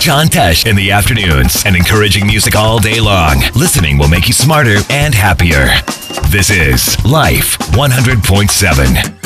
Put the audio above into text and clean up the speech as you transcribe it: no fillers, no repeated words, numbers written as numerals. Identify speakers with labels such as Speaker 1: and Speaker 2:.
Speaker 1: John Tesh in the afternoons and encouraging music all day long. Listening will make you smarter and happier. This is Life 100.7.